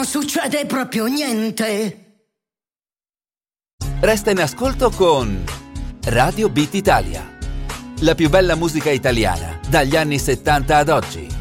succede proprio niente. Resta in ascolto con Radio Beat Italia. La più bella musica italiana dagli anni 70 ad oggi.